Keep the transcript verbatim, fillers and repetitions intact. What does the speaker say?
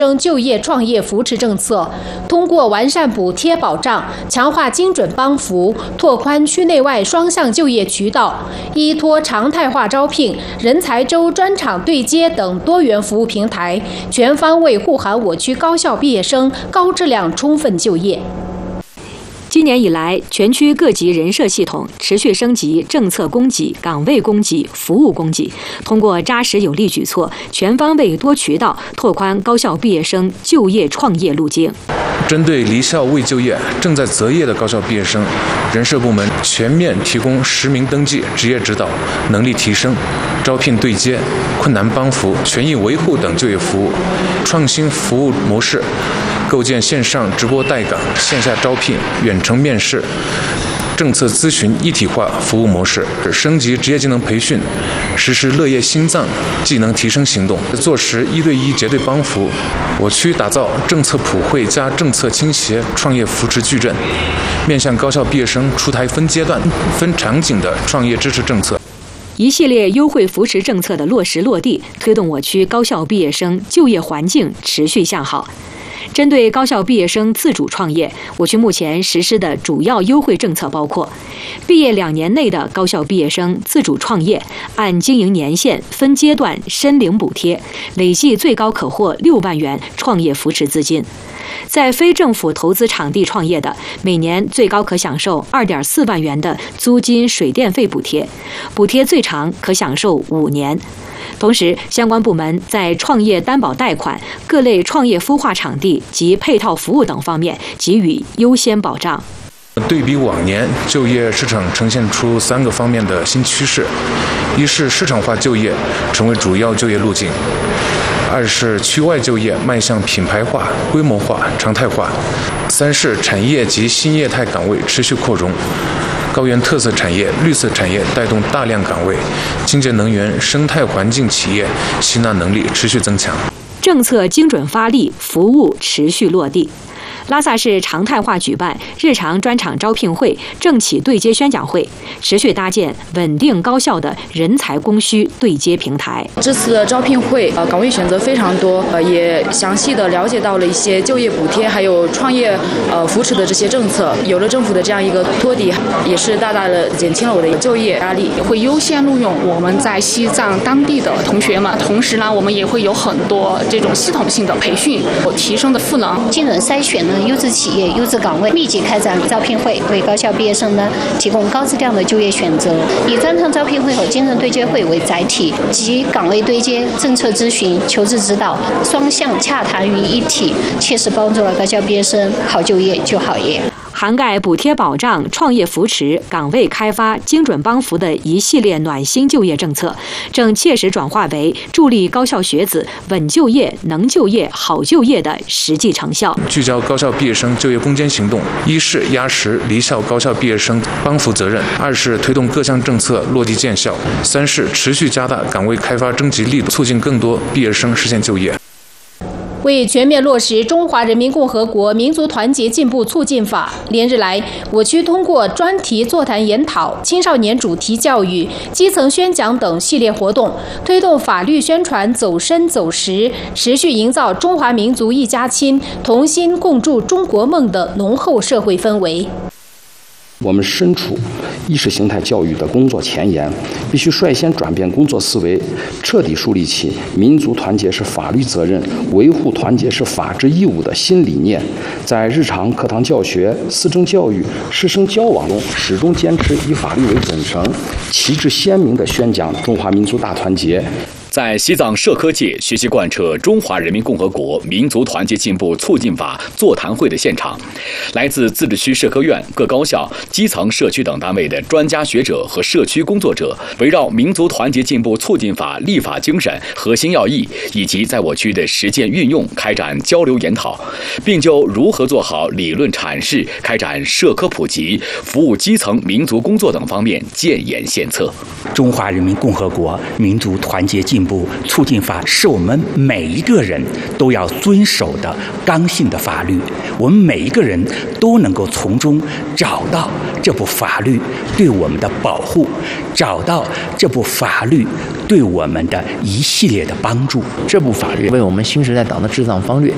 生就业创业扶持政策，通过完善补贴保障，强化精准帮扶，拓宽区内外双向就业渠道，依托常态化招聘、人才周专场对接等多元服务平台，全方位护航我区高校毕业生高质量充分就业。 今年以来，全区各级人社系统持续升级政策供给、岗位供给、服务供给，通过扎实有力举措，全方位多渠道拓宽高校毕业生就业创业路径。 针对离校未就业、正在择业的高校毕业生，人社部门全面提供实名登记、职业指导、能力提升、招聘对接、困难帮扶、权益维护等就业服务，创新服务模式，构建线上直播带岗、线下招聘、远程面试、政策咨询一体化服务模式，升级职业技能培训，实施乐业心脏技能提升行动，做实一对一结对帮扶。我区打造政策普惠加政策倾斜创业扶持矩阵，面向高校毕业生出台分阶段、分场景的创业支持政策。 一系列优惠扶持政策的落实落地，推动我区高校毕业生就业环境持续向好。针对高校毕业生自主创业，我区目前实施的主要优惠政策包括：毕业两年内的高校毕业生自主创业，按经营年限分阶段申领补贴，累计最高可获六万元创业扶持资金；在非政府投资场地创业的，每年最高可享受二点四万元的租金水电费补贴，补贴最长可享受五年。同时，相关部门在创业担保贷款、各类创业孵化场地及配套服务等方面给予优先保障。 对比往年，就业市场呈现出三个方面的新趋势：一是市场化就业成为主要就业路径；二是区外就业迈向品牌化、规模化、常态化；三是产业及新业态岗位持续扩容。高原特色产业、绿色产业带动大量岗位，清洁能源、生态环境企业吸纳能力持续增强。 政策精准发力，服务持续落地。拉萨市常态化举办日常专场招聘会、政企对接宣讲会，持续搭建稳定高效的人才供需对接平台。 这次的招聘会，呃，岗位选择非常多，呃，也详细的了解到了一些就业补贴还有创业呃扶持的这些政策。有了政府的这样一个托底，也是大大的减轻了我的就业压力。 会优先录用我们在西藏当地的同学们，同时呢，我们也会有很多这种系统性的培训，提升的赋能， 精准筛选呢优质企业、优质岗位，密集开展招聘会，为高校毕业生呢提供高质量的就业选择。以专场招聘会和精准对接会为载体，集岗位对接、政策咨询、求职指导双向洽谈于一体，切实帮助了高校毕业生好就业就好业。 涵盖补贴保障、创业扶持、岗位开发、精准帮扶的一系列暖心就业政策，正切实转化为助力高校学子稳就业、能就业、好就业的实际成效。 聚焦高校毕业生就业攻坚行动，一是压实离校高校毕业生帮扶责任；二是推动各项政策落地见效；三是持续加大岗位开发征集力度，促进更多毕业生实现就业。 为全面落实《中华人民共和国民族团结进步促进法》，连日来，我区通过专题座谈研讨、青少年主题教育、基层宣讲等系列活动，推动法律宣传走深走实，持续营造中华民族一家亲、同心共筑中国梦的浓厚社会氛围。 我们身处意识形态教育的工作前沿，必须率先转变工作思维，彻底树立起民族团结是法律责任、维护团结是法治义务的新理念。在日常课堂教学、师政教育、师生交往中，始终坚持以法律为准绳，旗帜鲜明地宣讲中华民族大团结。 在西藏社科界学习贯彻《中华人民共和国民族团结进步促进法》座谈会的现场，来自自治区社科院、各高校、基层社区等单位的专家学者和社区工作者，围绕民族团结进步促进法立法精神、核心要义以及在我区的实践运用开展交流研讨，并就如何做好理论阐释、开展社科普及、服务基层民族工作等方面建言献策。 中华人民共和国民族团结进步促进法是我们每一个人都要遵守的刚性的法律，我们每一个人都能够从中找到这部法律对我们的保护，找到这部法律对我们的一系列的帮助。 这部法律为我们新时代党的治党方略